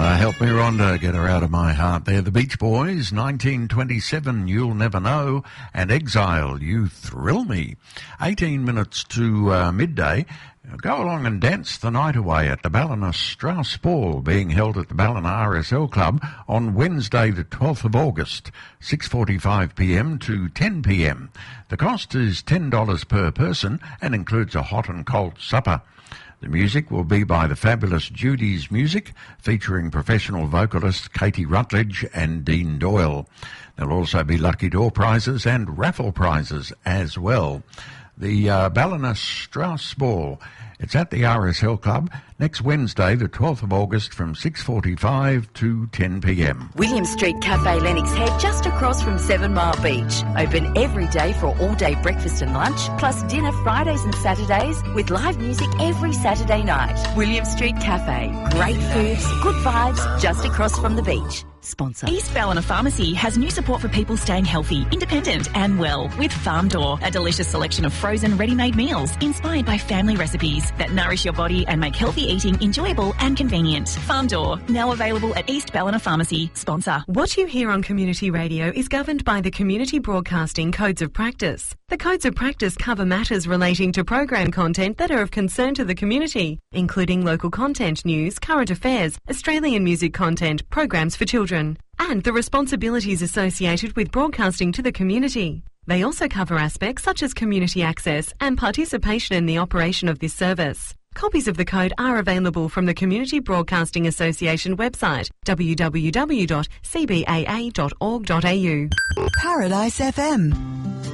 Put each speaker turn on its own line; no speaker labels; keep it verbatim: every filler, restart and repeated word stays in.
Uh, help me, Rhonda, get her out of my heart there. The Beach Boys, nineteen twenty-seven, You'll Never Know, and Exile, You Thrill Me. eighteen minutes to uh, midday. Go along and dance the night away at the Ballina Strauss Ball, being held at the Ballina R S L Club on Wednesday the twelfth of August, six forty-five p m to ten p m. The cost is ten dollars per person and includes a hot and cold supper. The music will be by the fabulous Judy's Music, featuring professional vocalist Katie Rutledge and Dean Doyle. There'll also be lucky door prizes and raffle prizes as well. The uh, Ballina Strauss Ball. It's at the R S L Club next Wednesday, the twelfth of August, from six forty-five to ten p m.
William Street Cafe Lennox Head, just across from Seven Mile Beach. Open every day for all-day breakfast and lunch, plus dinner Fridays and Saturdays, with live music every Saturday night. William Street Cafe. Great foods, good vibes, just across from the beach. Sponsor.
East Ballina Pharmacy has new support for people staying healthy, independent and well with Farm Door, a delicious selection of frozen ready-made meals inspired by family recipes that nourish your body and make healthy eating enjoyable and convenient. Farm Door, now available at East Ballina Pharmacy. Sponsor.
What you hear on community radio is governed by the Community Broadcasting Codes of Practice. The Codes of Practice cover matters relating to program content that are of concern to the community, including local content, news, current affairs, Australian music content, programs for children, and the responsibilities associated with broadcasting to the community. They also cover aspects such as community access and participation in the operation of this service. Copies of the code are available from the Community Broadcasting Association website, w w w dot c b a a dot org dot a u.
Paradise F M.